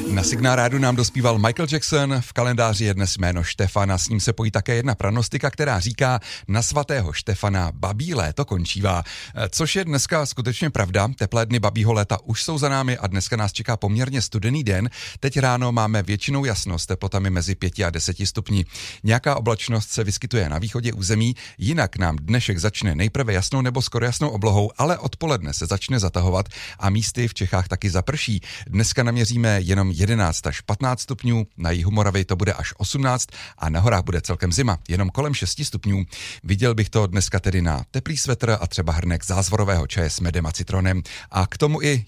Na Signál rádu nám dospíval Michael Jackson, v kalendáři je dnes jméno Štefana, s ním se pojí také jedna pranostika, která říká: na svatého Štefana babí léto končívá. Což je dneska skutečně pravda, teplé dny babího léta už jsou za námi a dneska nás čeká poměrně studený den. Teď ráno máme většinou jasno s teplotami mezi 5 a 10 stupni. Nějaká oblačnost se vyskytuje na východě území, jinak nám dnešek začne nejprve jasnou nebo skoro jasnou oblohou, ale odpoledne se začne zatahovat a místy v Čechách taky zaprší. Dneska naměříme jenom 11 až 15 stupňů, na jihu Moravy to bude až 18 a na horách bude celkem zima, jenom kolem 6 stupňů. Viděl bych to dneska tedy na teplý svetr a třeba hrnek zázvorového čaje s medem a citronem a k tomu i